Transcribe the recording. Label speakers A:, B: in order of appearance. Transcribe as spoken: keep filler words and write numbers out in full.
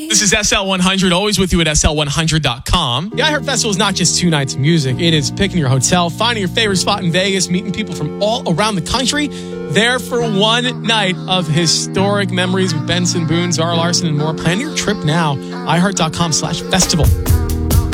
A: This is S L one hundred, always with you at S L one hundred dot com. The iHeart Festival is not just two nights of music. It is picking your hotel, finding your favorite spot in Vegas, meeting people from all around the country, there for one night of historic memories with Benson Boone, Zara Larson, and more. Plan your trip now. iHeart dot com slash festival.